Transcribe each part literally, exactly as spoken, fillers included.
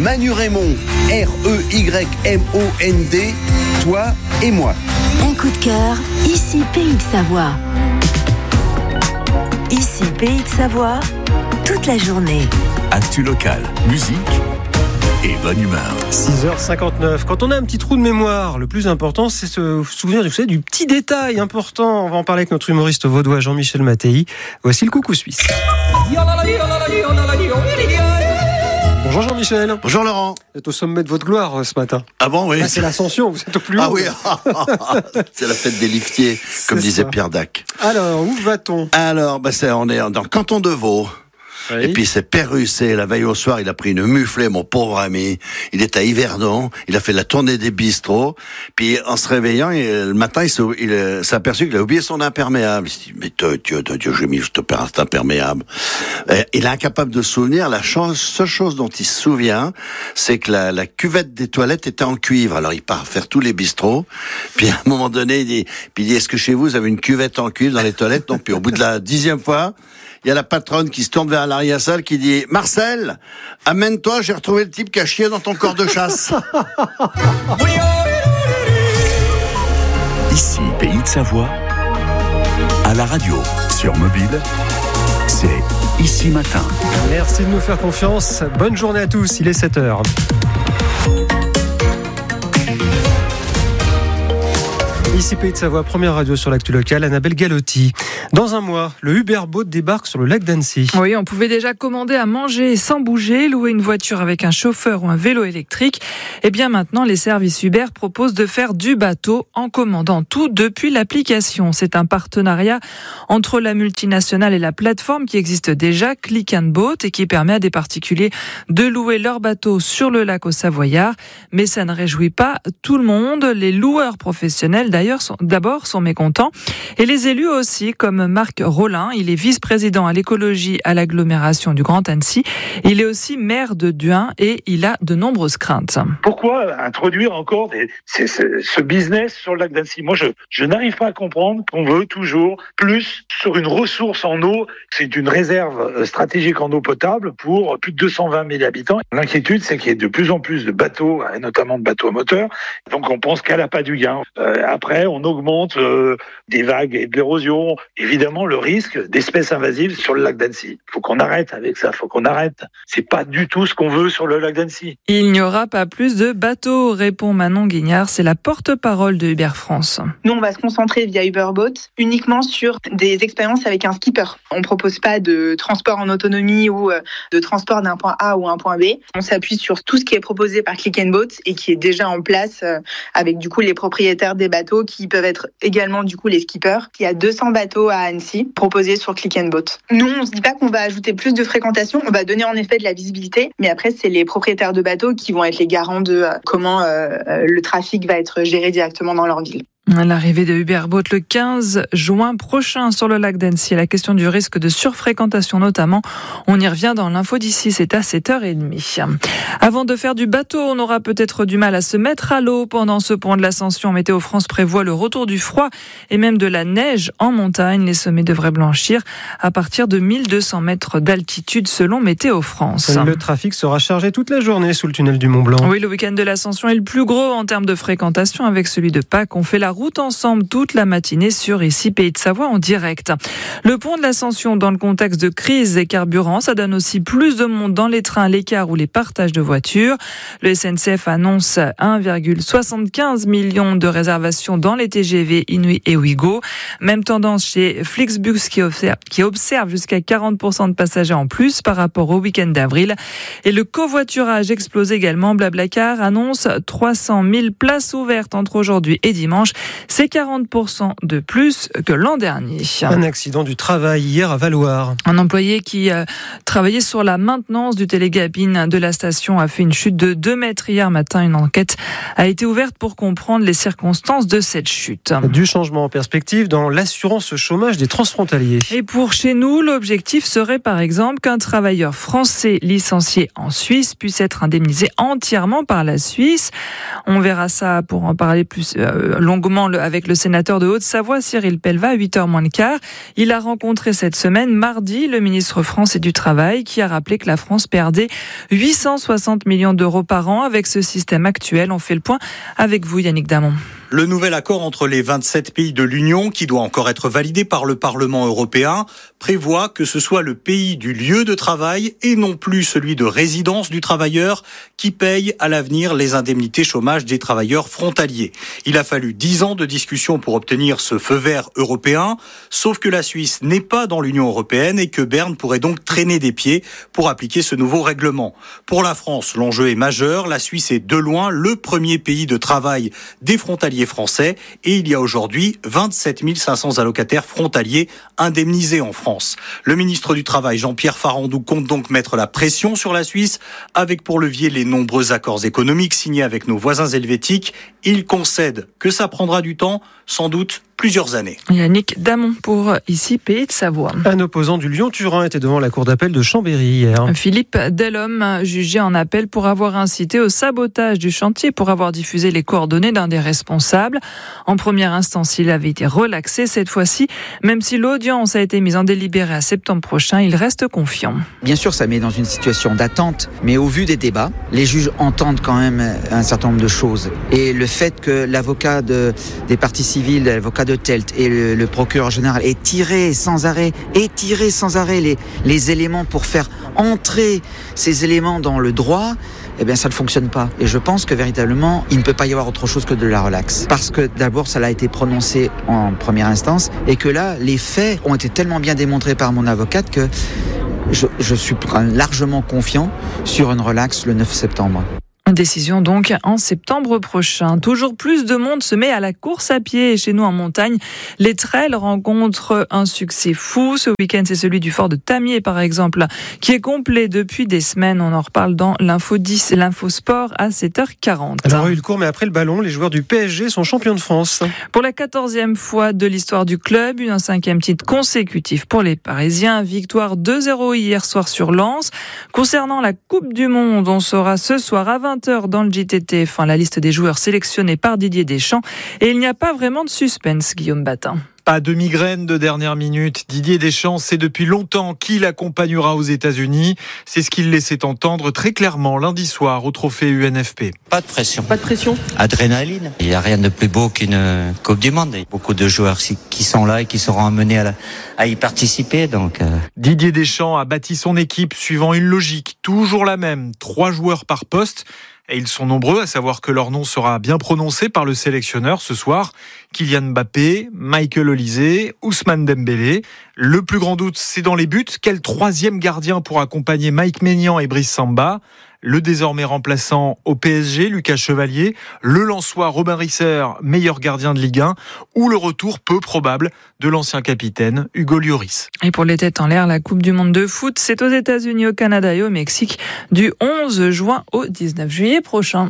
Manu Raymond, R E Y M O N D, toi et moi. Un coup de cœur, ici Pays de Savoie. Ici Pays de Savoie, toute la journée. Actu locale, musique et bonne humeur. six heures cinquante-neuf. Quand on a un petit trou de mémoire, le plus important, c'est se souvenir vous savez, du petit détail important. On va en parler avec notre humoriste vaudois Jean-Michel Mattei. Voici le coucou suisse. Bonjour Jean-Michel. Bonjour Laurent. Vous êtes au sommet de votre gloire ce matin. Ah bon, oui. Là, c'est l'ascension, vous êtes au plus haut. Ah oui, c'est la fête des liftiers, comme c'est disait ça. Pierre Dac. Alors, où va-t-on ? Alors, bah c'est, on est dans le canton de Vaud. Oui. Et puis c'est Perrussé, la veille au soir, il a pris une muflée, mon pauvre ami. Il est à Yverdon, il a fait la tournée des bistrots. Puis en se réveillant, il, le matin, il s'est, il s'est aperçu qu'il a oublié son imperméable. Il s'est dit, mais Dieu, Dieu, Dieu, j'ai mis juste cet imperméable. Et il est incapable de se souvenir. La chose, seule chose dont il se souvient, c'est que la, la cuvette des toilettes était en cuivre. Alors il part faire tous les bistrots. Puis à un moment donné, il dit, puis il dit, est-ce que chez vous, vous avez une cuvette en cuivre dans les toilettes? Non. Puis au bout de la dixième fois, il y a la patronne qui se tourne vers l'arrière-salle qui dit « Marcel, amène-toi, j'ai retrouvé le type qui a chié dans ton corps de chasse. » Ici, Pays de Savoie, à la radio, sur mobile, c'est Ici Matin. Merci de nous faire confiance. Bonne journée à tous, il est sept heures. Ici Pays de Savoie, première radio sur l'actu locale, Annabelle Galotti. Dans un mois, le Uber Boat débarque sur le lac d'Annecy. Oui, on pouvait déjà commander à manger sans bouger, louer une voiture avec un chauffeur ou un vélo électrique. Et bien maintenant, les services Uber proposent de faire du bateau en commandant tout depuis l'application. C'est un partenariat entre la multinationale et la plateforme qui existe déjà, Click and Boat, et qui permet à des particuliers de louer leur bateau sur le lac au Savoyard. Mais ça ne réjouit pas tout le monde. Les loueurs professionnels, d'ailleurs, Sont, d'abord sont mécontents et les élus aussi, comme Marc Rollin. Il est vice-président à l'écologie à l'agglomération du Grand Annecy. Il est aussi maire de Duin et il a de nombreuses craintes. Pourquoi introduire encore des, c'est, c'est, ce business sur le lac d'Annecy? Moi, je, je n'arrive pas à comprendre qu'on veut toujours plus sur une ressource en eau. C'est une réserve stratégique en eau potable pour plus de deux cent vingt mille habitants. L'inquiétude, c'est qu'il y ait de plus en plus de bateaux, et notamment de bateaux à moteur. Donc, on pense qu'elle n'a pas du gain. Euh, après, on augmente euh, des vagues et de l'érosion. Évidemment, le risque d'espèces invasives sur le lac d'Annecy. Il faut qu'on arrête avec ça, il faut qu'on arrête. C'est pas du tout ce qu'on veut sur le lac d'Annecy. Il n'y aura pas plus de bateaux, répond Manon Guignard. C'est la porte-parole de Uber France. Nous, on va se concentrer via Uber Boat uniquement sur des expériences avec un skipper. On ne propose pas de transport en autonomie ou de transport d'un point A ou un point B. On s'appuie sur tout ce qui est proposé par Click and Boat et qui est déjà en place avec du coup les propriétaires des bateaux qui peuvent être également du coup les skippers. Il y a deux cents bateaux à Annecy proposés sur Click and Boat. Nous, on se dit pas qu'on va ajouter plus de fréquentation, on va donner en effet de la visibilité, mais après c'est les propriétaires de bateaux qui vont être les garants de euh, comment euh, le trafic va être géré directement dans leur ville. L'arrivée de Uber Boat le quinze juin prochain sur le lac d'Annecy. La question du risque de surfréquentation notamment. On y revient dans l'info d'ici, c'est à sept heures trente. Avant de faire du bateau, on aura peut-être du mal à se mettre à l'eau pendant ce pont de l'Ascension. Météo France prévoit le retour du froid et même de la neige en montagne. Les sommets devraient blanchir à partir de mille deux cents mètres d'altitude selon Météo France. Le trafic sera chargé toute la journée sous le tunnel du Mont Blanc. Oui, le week-end de l'Ascension est le plus gros en termes de fréquentation avec celui de Pâques. On fait la route ensemble toute la matinée sur Ici Pays de Savoie en direct. Le pont de l'Ascension dans le contexte de crise des carburants, ça donne aussi plus de monde dans les trains, les cars ou les partages de voitures. Le S N C F annonce un virgule soixante-quinze million de réservations dans les T G V Inouï et Ouigo. Même tendance chez Flixbus qui observe, qui observe jusqu'à quarante pour cent de passagers en plus par rapport au week-end d'avril. Et le covoiturage explose également. Blablacar annonce trois cent mille places ouvertes entre aujourd'hui et dimanche. C'est quarante pour cent de plus que l'an dernier. Un accident du travail hier à Valloire. Un employé qui euh, travaillait sur la maintenance du télégabine de la station a fait une chute de deux mètres hier matin. Une enquête a été ouverte pour comprendre les circonstances de cette chute. Du changement en perspective dans l'assurance chômage des transfrontaliers. Et pour chez nous, l'objectif serait par exemple qu'un travailleur français licencié en Suisse puisse être indemnisé entièrement par la Suisse. On verra ça pour en parler plus euh, longuement longuement avec le sénateur de Haute-Savoie, Cyril Pellevat, à huit heures moins le quart. Il a rencontré cette semaine, mardi, le ministre français du Travail qui a rappelé que la France perdait huit cent soixante millions d'euros par an avec ce système actuel. On fait le point avec vous, Yannick Damon. Le nouvel accord entre les vingt-sept pays de l'Union, qui doit encore être validé par le Parlement européen, prévoit que ce soit le pays du lieu de travail et non plus celui de résidence du travailleur qui paye à l'avenir les indemnités chômage des travailleurs frontaliers. Il a fallu dix ans de discussion pour obtenir ce feu vert européen, sauf que la Suisse n'est pas dans l'Union européenne et que Berne pourrait donc traîner des pieds pour appliquer ce nouveau règlement. Pour la France, l'enjeu est majeur. La Suisse est de loin le premier pays de travail des frontaliers français et il y a aujourd'hui vingt-sept mille cinq cents allocataires frontaliers indemnisés en France. Le ministre du Travail, Jean-Pierre Farandou, compte donc mettre la pression sur la Suisse avec pour levier les nombreux accords économiques signés avec nos voisins helvétiques. Il concède que ça prendra du temps, sans doute plusieurs années. Yannick Damon pour ici Pays de Savoie. Un opposant du Lyon-Turin était devant la cour d'appel de Chambéry hier. Philippe Delhomme, jugé en appel pour avoir incité au sabotage du chantier, pour avoir diffusé les coordonnées d'un des responsables. En première instance, il avait été relaxé. Cette fois-ci, même si l'audience a été mise en délibéré à septembre prochain, il reste confiant. Bien sûr, ça met dans une situation d'attente, mais au vu des débats, les juges entendent quand même un certain nombre de choses. Et le fait que l'avocat de, des parties civiles, l'avocat de Telt et le, le procureur général aient tiré sans arrêt, aient tiré sans arrêt les, les éléments pour faire entrer ces éléments dans le droit, eh bien ça ne fonctionne pas. Et je pense que véritablement, il ne peut pas y avoir autre chose que de la relaxe. Parce que d'abord, ça a été prononcé en première instance et que là, les faits ont été tellement bien démontrés par mon avocate que je, je suis largement confiant sur une relaxe le neuf septembre. Décision donc en septembre prochain. Toujours plus de monde se met à la course à pied et chez nous en montagne, les trails rencontrent un succès fou. Ce week-end, c'est celui du fort de Tamier par exemple, qui est complet depuis des semaines. On en reparle dans l'info dix, l'info sport à sept heures quarante. Alors il court, mais après le ballon, les joueurs du P S G sont champions de France. Pour la quatorzième fois de l'histoire du club, un cinquième titre consécutif pour les Parisiens. Victoire deux zéro hier soir sur Lens. Concernant la Coupe du Monde, on saura ce soir à vingt heures dans le J T T F, la liste des joueurs sélectionnés par Didier Deschamps. Et il n'y a pas vraiment de suspense, Guillaume Batin. Pas de migraine de dernière minute. Didier Deschamps sait depuis longtemps qui l'accompagnera aux États-Unis. C'est ce qu'il laissait entendre très clairement lundi soir au trophée U N F P. Pas de pression. Pas de pression. Adrénaline. Il n'y a rien de plus beau qu'une Coupe du Monde. Il y a beaucoup de joueurs qui sont là et qui seront amenés à, la, à y participer. Donc, euh... Didier Deschamps a bâti son équipe suivant une logique toujours la même. Trois joueurs par poste. Et ils sont nombreux à savoir que leur nom sera bien prononcé par le sélectionneur ce soir. Kylian Mbappé, Michael Olise, Ousmane Dembélé. Le plus grand doute, c'est dans les buts. Quel troisième gardien pour accompagner Mike Maignan et Brice Samba ? Le désormais remplaçant au P S G, Lucas Chevalier, le Lensois Robin Risser, meilleur gardien de Ligue un, ou le retour peu probable de l'ancien capitaine Hugo Lloris. Et pour les têtes en l'air, la Coupe du Monde de foot, c'est aux États-Unis, au Canada et au Mexique du onze juin au dix-neuf juillet prochain.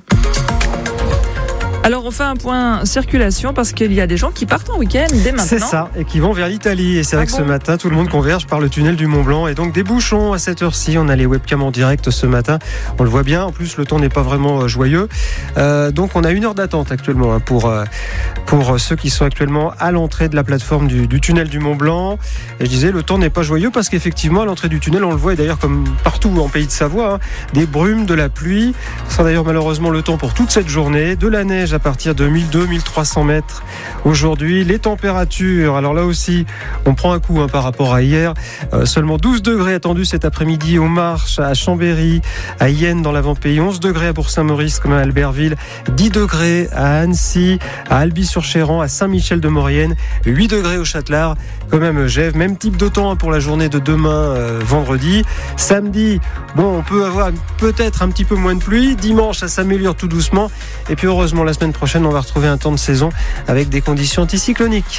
Alors on fait un point circulation parce qu'il y a des gens qui partent en week-end dès maintenant. C'est ça, et qui vont vers l'Italie. Et c'est ah vrai bon que ce matin, tout le monde converge par le tunnel du Mont Blanc. Et donc des bouchons à cette heure-ci. On a les webcams en direct ce matin. On le voit bien. En plus, le temps n'est pas vraiment joyeux. Euh, donc on a une heure d'attente actuellement hein, pour, euh, pour ceux qui sont actuellement à l'entrée de la plateforme du, du tunnel du Mont Blanc. Et je disais, le temps n'est pas joyeux parce qu'effectivement, à l'entrée du tunnel, on le voit, et d'ailleurs comme partout en Pays de Savoie, hein, des brumes, de la pluie. Ce sera d'ailleurs malheureusement le temps pour toute cette journée. De la neige à partir de mille deux cents à mille trois cents mètres aujourd'hui. Les températures, alors là aussi, on prend un coup hein, par rapport à hier. Euh, seulement douze degrés attendus cet après-midi aux Marches, à Chambéry, à Yenne dans l'Avant-Pays, onze degrés à Bourg-Saint-Maurice comme à Albertville, dix degrés à Annecy, à Albi-sur-Chéran, à Saint-Michel-de-Maurienne, huit degrés au Châtelard, comme à Megève. Même type de temps hein, pour la journée de demain, euh, vendredi. Samedi, bon, on peut avoir peut-être un petit peu moins de pluie. Dimanche, ça s'améliore tout doucement. Et puis heureusement, la semaine prochaine, on va retrouver un temps de saison avec des conditions anticycloniques.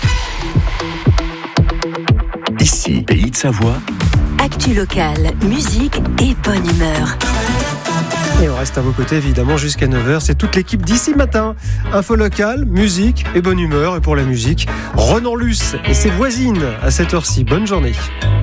Ici, Pays de Savoie. Actu locale, musique et bonne humeur. Et on reste à vos côtés évidemment jusqu'à neuf heures. C'est toute l'équipe d'ici matin. Info locale, musique et bonne humeur. Et pour la musique, Renan Luce et ses voisines à cette heure-ci. Bonne journée.